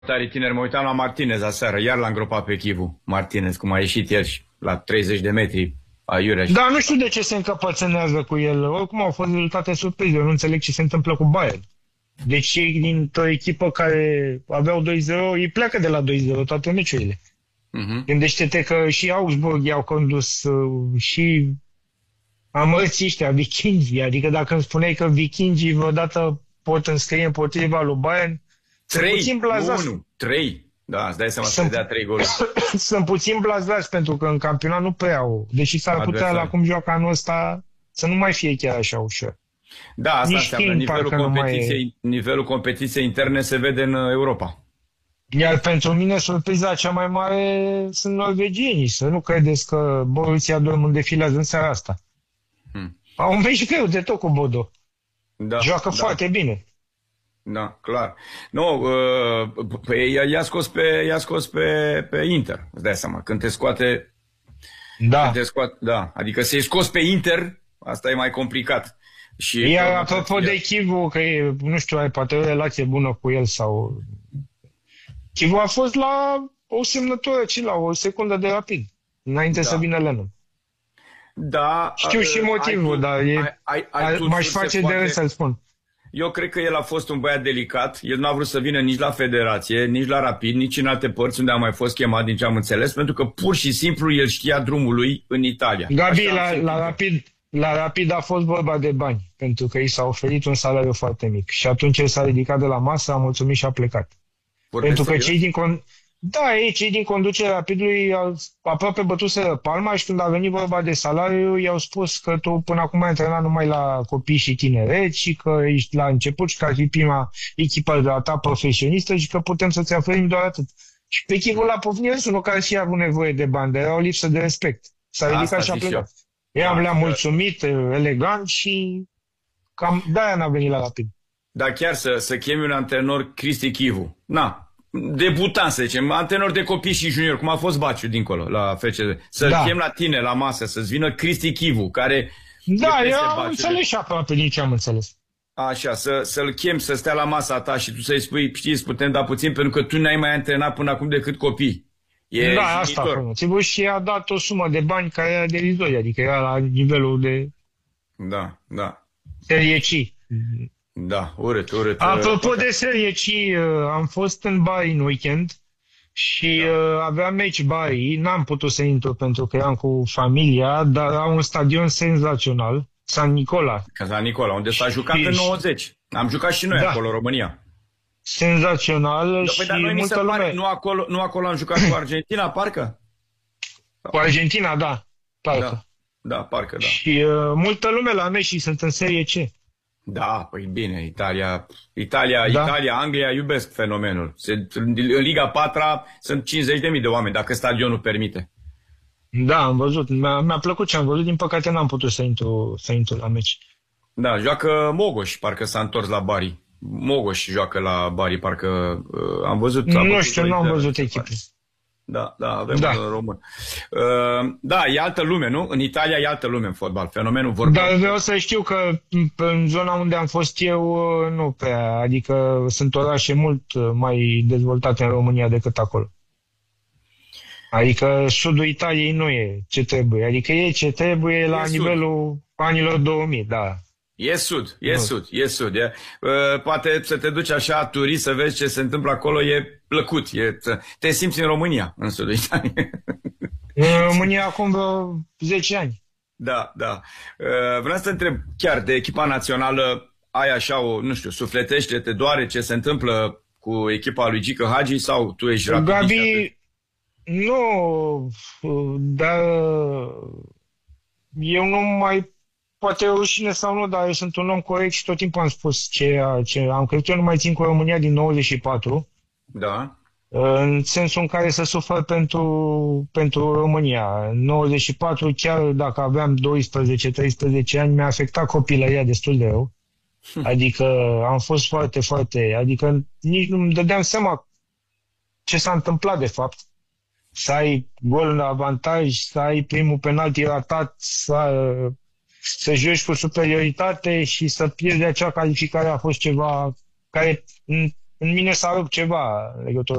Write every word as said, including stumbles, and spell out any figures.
Tare tineri, mă uitam la Martinez aseară, iar l-a îngropat pe Chivu. Martinez, cum a ieșit el la treizeci de metri aiurea. Da, nu știu de ce se încăpățânează cu el. Oricum au fost rezultate surprize. Eu nu înțeleg ce se întâmplă cu Bayern. Deci ei dintr-o echipă care aveau doi zero, ei pleacă de la doi zero toate meciurile. Uh-huh. Gândește-te că și Augsburg i-au condus uh, și amărții ăștia, vikingii. Adică dacă îmi spuneai că vikingii vreodată pot înscrie împotriva lui Bayern, trei, unu, trei. Da, îți dai seama să dea trei goluri. Sunt puțin blazați pentru că în campionat nu prea au. Deși s-ar putea la cum joacă anul ăsta să nu mai fie chiar așa ușor. Da, asta nici înseamnă nivelul competiției, e... nivelul competiției interne se vede în Europa. Iar pentru mine surpriza cea mai mare sunt norvegienii. Să nu credeți că Borussia Dortmund defilează în seara asta. Hmm. Au un meci greu de tot cu Bodo. Da, joacă da. foarte bine. Da, clar. Nu, uh, i-a scos, pe, i-a scos pe, pe Inter, îți dai seama, când te scoate... Da. Când te scoate, da, adică să-i scos pe Inter, asta e mai complicat. Și iar apropo de Chivu, că e, nu știu, ai poate o relație bună cu el sau... Chivu a fost la o semnătură, ci la o secundă de Rapid, înainte da. să vină Lennon. Da. Știu și motivul, dar e, ai, ai, ai m-aș face de râs să-l spun. Eu cred că el a fost un băiat delicat, el nu a vrut să vină nici la Federație, nici la Rapid, nici în alte părți unde a mai fost chemat, din ce am înțeles, pentru că pur și simplu el știa drumul lui în Italia. Gabi, la, la, Rapid, la Rapid a fost vorba de bani, pentru că i s-a oferit un salariu foarte mic. Și atunci el s-a ridicat de la masă, a mulțumit și a plecat. Vorbesc pentru că cei din, con... da, ei, cei din conducerea Rapidului au aproape bătuseră palma și când a venit vorba de salariu, i-au spus că tu până acum ai antrenat numai la copii și tineret și că ești la început și că ar fi prima echipă de la ta profesionistă și că putem să-ți oferim doar atât. Și pe Chivul la Povniesu, unul care și a avut nevoie de bani, dar era o lipsă de respect. S-a ridicat și a plecat. I-am le-am mulțumit elegant și cam de-aia n-a venit la Rapid. Dar chiar să, să chemi un antrenor Cristi Chivu, na, debutant, să zicem, antrenor de copii și junior, cum a fost Baciu dincolo la F C D. Să-l da. chem la tine la masă, să-ți vină Cristi Chivu, care... Da, eu am înțeles și aproape din ce am înțeles. Așa, să, să-l chem să stea la masa ta și tu să-i spui, știți, putem da puțin, pentru că tu n-ai mai antrenat până acum decât copii. E da, asta a făcut. Și a dat o sumă de bani care era derizorie, adică era la nivelul de... Da, da. Serie C. Da, urât, urât. Apropo de serie C, am fost în Bari în weekend și da. aveam meci Bari, n-am putut să intru pentru că eram cu familia, dar am un stadion senzațional, San Nicola. San Nicola, unde s-a jucat și, în nouăzeci. Am jucat și noi da. acolo, România. Senzațional da, și păi, multă lume. Pare, nu, acolo, nu acolo am jucat cu Argentina, parcă? Cu Argentina, da, parcă. Da, da parcă, da. Și uh, multă lume la meci și sunt în serie C. Da, păi bine, Italia, Italia, da. Italia, Anglia iubesc fenomenul. Se, în Liga patra sunt cincizeci de mii de oameni, dacă stadionul permite. Da, am văzut. Mi-a, mi-a plăcut ce am văzut, din păcate n-am putut să intru, să intru la meci. Da, joacă Mogoș, parcă s-a întors la Bari. Mogoș joacă la Bari, parcă uh, am văzut... Nu știu, nu am văzut echipe. Da, da, avem da. un român. Uh, da, e altă lume, nu? În Italia e altă lume în fotbal. Fenomenul vorbesc. Dar vreau să știu că în zona unde am fost eu, nu prea. Adică sunt orașe mult mai dezvoltate în România decât acolo. Adică sudul Italiei nu e ce trebuie. Adică e ce trebuie e la nivelul sud. Anilor două mii, da. E sud, e nu. sud, e sud. E, uh, poate să te duci așa turist să vezi ce se întâmplă acolo, e plăcut. E, te simți în România, în sudul Italiei. În România acum vreo zece ani. Da, da. Uh, vreau să te întreb chiar de echipa națională, ai așa o, nu știu, sufletește, te doare ce se întâmplă cu echipa lui Gică Hagi sau tu ești rapid? Gabi, nu, dar eu nu mai... Poate e rușine sau nu, dar eu sunt un om corect și tot timpul am spus ce, ce am crezut. Eu nu mai țin cu România din nouăzeci și patru. Da. În sensul în care să sufăr pentru, pentru România. În nouăzeci și patru, chiar dacă aveam doisprezece treisprezece ani, mi-a afectat copilăria destul de rău. Adică am fost foarte, foarte... Adică nici nu îmi dădeam seama ce s-a întâmplat de fapt. Să ai gol în avantaj, să ai primul penalti ratat, să... să joci cu superioritate și să pierzi acea calificare a fost ceva care în mine s-a rupt ceva legătură